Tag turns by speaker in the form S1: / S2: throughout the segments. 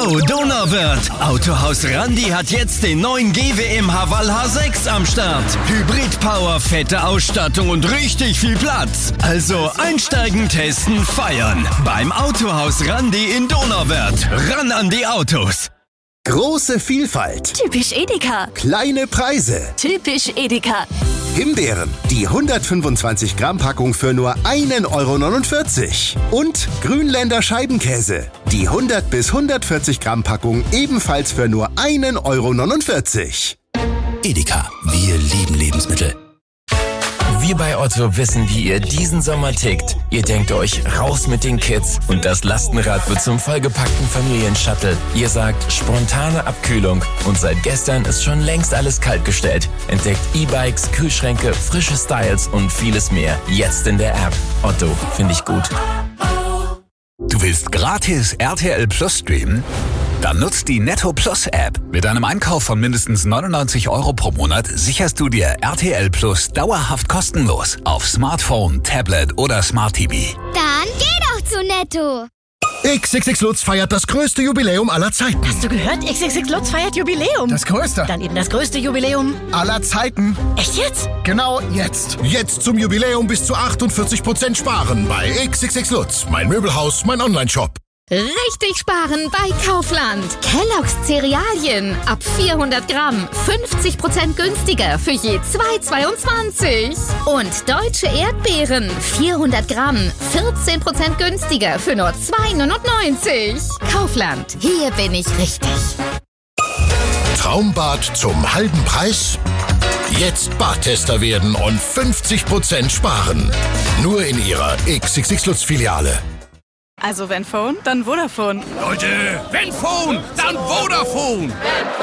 S1: Hallo Donauwörth! Autohaus Randi hat jetzt den neuen GWM Haval H6 am Start. Hybrid-Power, fette Ausstattung und richtig viel Platz. Also einsteigen, testen, feiern. Beim Autohaus Randi in Donauwörth. Ran an die Autos!
S2: Große Vielfalt.
S3: Typisch Edeka.
S2: Kleine Preise.
S3: Typisch Edeka.
S2: Himbeeren, die 125 Gramm Packung für nur 1,49 €. Und Grünländer Scheibenkäse, die 100 bis 140 Gramm Packung ebenfalls für nur 1,49 €.
S4: Edeka, wir lieben Lebensmittel.
S5: Wir bei Otto wissen, wie ihr diesen Sommer tickt. Ihr denkt euch, raus mit den Kids und das Lastenrad wird zum vollgepackten Familienshuttle. Ihr sagt, spontane Abkühlung und seit gestern ist schon längst alles kaltgestellt. Entdeckt E-Bikes, Kühlschränke, frische Styles und vieles mehr. Jetzt in der App. Otto, finde ich gut.
S4: Du willst gratis RTL Plus streamen? Dann nutzt die Netto Plus App. Mit einem Einkauf von mindestens 99 € pro Monat sicherst du dir RTL Plus dauerhaft kostenlos auf Smartphone, Tablet oder Smart TV.
S6: Dann geh doch zu Netto.
S7: XXX Lutz feiert das größte Jubiläum aller Zeiten.
S8: Hast du gehört? XXX Lutz feiert Jubiläum.
S7: Das größte.
S8: Dann eben das größte Jubiläum
S7: Aller Zeiten.
S8: Echt jetzt?
S7: Genau jetzt. Jetzt zum Jubiläum bis zu 48% sparen bei XXX Lutz. Mein Möbelhaus, mein Onlineshop.
S9: Richtig sparen bei Kaufland. Kellogg's Cerealien ab 400 Gramm 50% günstiger für je 2,22. Und deutsche Erdbeeren 400 Gramm 14% günstiger für nur 2,99. Kaufland, hier bin ich richtig.
S7: Traumbad zum halben Preis? Jetzt Badtester werden und 50% sparen. Nur in Ihrer XXX Lutz Filiale.
S10: Also wenn Phone, dann Vodafone.
S11: Leute, wenn Phone, dann Vodafone.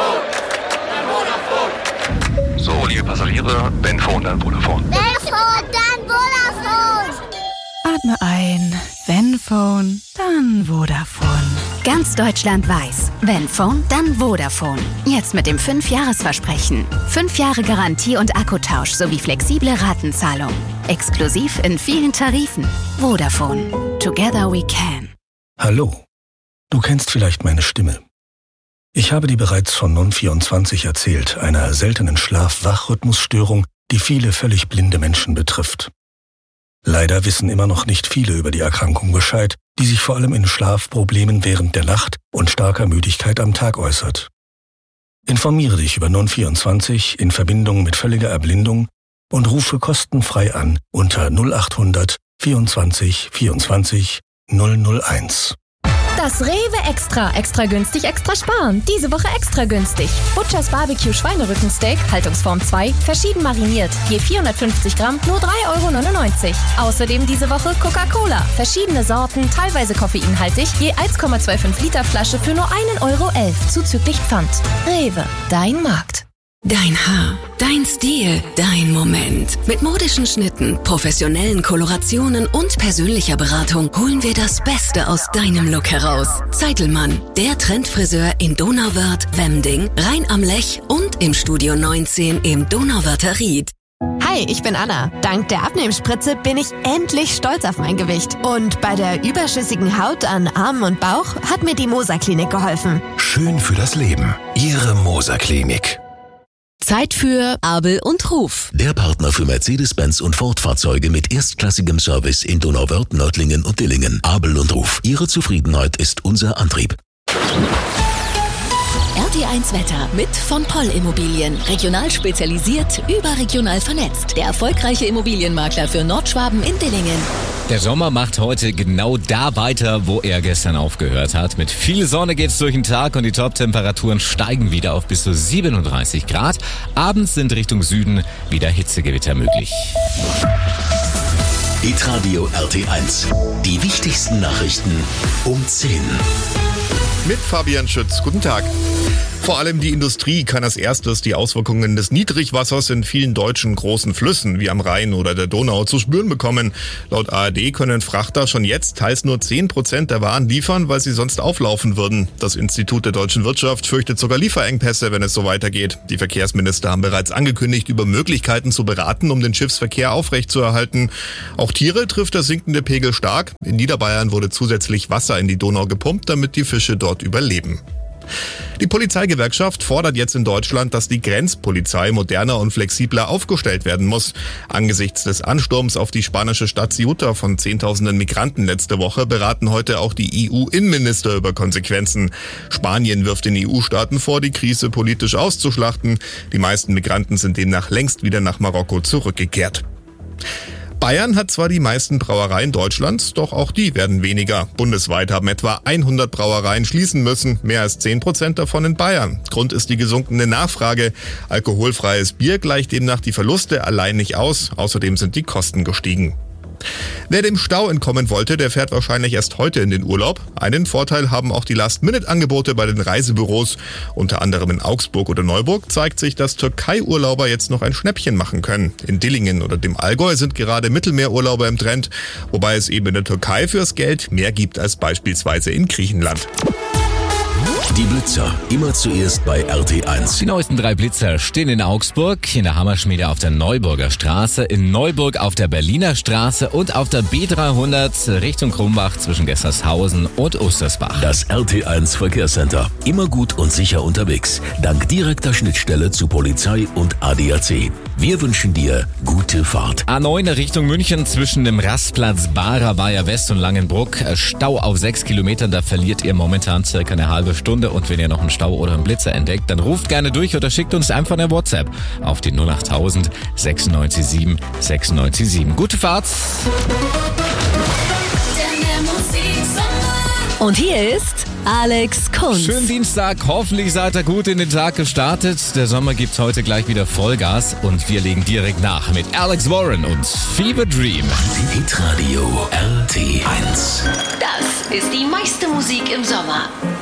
S12: So, liebe Passagiere, wenn Phone, dann Vodafone.
S6: Wenn Phone, dann Vodafone.
S10: Atme ein. Wenn Phone, dann Vodafone.
S3: Ganz Deutschland weiß, wenn Phone, dann Vodafone. Jetzt mit dem 5-Jahres-Versprechen. 5 Jahre Garantie und Akkutausch sowie flexible Ratenzahlung. Exklusiv in vielen Tarifen. Vodafone. Together we can.
S13: Hallo. Du kennst vielleicht meine Stimme. Ich habe dir bereits von Non24 erzählt, einer seltenen Schlaf-Wach-Rhythmusstörung, die viele völlig blinde Menschen betrifft. Leider wissen immer noch nicht viele über die Erkrankung Bescheid, die sich vor allem in Schlafproblemen während der Nacht und starker Müdigkeit am Tag äußert. Informiere dich über Non24 in Verbindung mit völliger Erblindung und rufe kostenfrei an unter 0800 24 24 001.
S9: Das Rewe Extra. Extra günstig, extra sparen. Diese Woche extra günstig. Butchers Barbecue Schweinerückensteak, Haltungsform 2, verschieden mariniert. Je 450 Gramm, nur 3,99 €. Außerdem diese Woche Coca-Cola. Verschiedene Sorten, teilweise koffeinhaltig, je 1,25 Liter Flasche für nur 1,11 € zuzüglich Pfand. Rewe, dein Markt.
S14: Dein Haar, dein Stil, dein Moment. Mit modischen Schnitten, professionellen Kolorationen und persönlicher Beratung holen wir das Beste aus deinem Look heraus. Zeitelmann, der Trendfriseur in Donauwörth, Wemding, Rhein am Lech und im Studio 19 im Donauwörther Ried.
S15: Hi, ich bin Anna. Dank der Abnehmspritze bin ich endlich stolz auf mein Gewicht. Und bei der überschüssigen Haut an Armen und Bauch hat mir die Moser Klinik geholfen.
S4: Schön für das Leben. Ihre Moser Klinik.
S14: Zeit für Abel und Ruf.
S16: Der Partner für Mercedes-Benz und Ford-Fahrzeuge mit erstklassigem Service in Donauwörth, Nördlingen und Dillingen. Abel und Ruf. Ihre Zufriedenheit ist unser Antrieb.
S14: RT1 Wetter mit von Poll Immobilien. Regional spezialisiert, überregional vernetzt. Der erfolgreiche Immobilienmakler für Nordschwaben in Dillingen.
S17: Der Sommer macht heute genau da weiter, wo er gestern aufgehört hat. Mit viel Sonne geht's durch den Tag und die Top-Temperaturen steigen wieder auf bis zu 37 Grad. Abends sind Richtung Süden wieder Hitzegewitter möglich.
S16: Hitradio RT1. Die wichtigsten Nachrichten um 10.
S18: Mit Fabian Schütz. Guten Tag. Vor allem die Industrie kann als erstes die Auswirkungen des Niedrigwassers in vielen deutschen großen Flüssen wie am Rhein oder der Donau zu spüren bekommen. Laut ARD können Frachter schon jetzt teils nur 10% der Waren liefern, weil sie sonst auflaufen würden. Das Institut der deutschen Wirtschaft fürchtet sogar Lieferengpässe, wenn es so weitergeht. Die Verkehrsminister haben bereits angekündigt, über Möglichkeiten zu beraten, um den Schiffsverkehr aufrechtzuerhalten. Auch Tiere trifft der sinkende Pegel stark. In Niederbayern wurde zusätzlich Wasser in die Donau gepumpt, damit die Fische dort überleben. Die Polizeigewerkschaft fordert jetzt in Deutschland, dass die Grenzpolizei moderner und flexibler aufgestellt werden muss. Angesichts des Ansturms auf die spanische Stadt Ceuta von Zehntausenden Migranten letzte Woche beraten heute auch die EU-Innenminister über Konsequenzen. Spanien wirft den EU-Staaten vor, die Krise politisch auszuschlachten. Die meisten Migranten sind demnach längst wieder nach Marokko zurückgekehrt. Bayern hat zwar die meisten Brauereien Deutschlands, doch auch die werden weniger. Bundesweit haben etwa 100 Brauereien schließen müssen, mehr als 10% davon in Bayern. Grund ist die gesunkene Nachfrage. Alkoholfreies Bier gleicht demnach die Verluste allein nicht aus. Außerdem sind die Kosten gestiegen. Wer dem Stau entkommen wollte, der fährt wahrscheinlich erst heute in den Urlaub. Einen Vorteil haben auch die Last-Minute-Angebote bei den Reisebüros. Unter anderem in Augsburg oder Neuburg zeigt sich, dass Türkei-Urlauber jetzt noch ein Schnäppchen machen können. In Dillingen oder dem Allgäu sind gerade Mittelmeerurlauber im Trend, wobei es eben in der Türkei fürs Geld mehr gibt als beispielsweise in Griechenland.
S16: Die Blitzer, immer zuerst bei RT1.
S17: Die neuesten 3 Blitzer stehen in Augsburg, in der Hammerschmiede auf der Neuburger Straße, in Neuburg auf der Berliner Straße und auf der B300 Richtung Krumbach zwischen Gessershausen und Ostersbach.
S16: Das RT1 Verkehrscenter, immer gut und sicher unterwegs, dank direkter Schnittstelle zu Polizei und ADAC. Wir wünschen dir gute Fahrt.
S17: A9 Richtung München zwischen dem Rastplatz Barer Weiher West und Langenbruck. Stau auf 6 Kilometern, da verliert ihr momentan circa eine halbe Stunde. Und wenn ihr noch einen Stau oder einen Blitzer entdeckt, dann ruft gerne durch oder schickt uns einfach eine WhatsApp auf die 08000 967 697. Gute Fahrt!
S15: Und hier ist Alex Kunz.
S17: Schönen Dienstag, hoffentlich seid ihr gut in den Tag gestartet. Der Sommer gibt heute gleich wieder Vollgas und wir legen direkt nach mit Alex Warren und Fever Dream.
S16: Hitradio RT1.
S14: Das ist die meiste Musik im Sommer.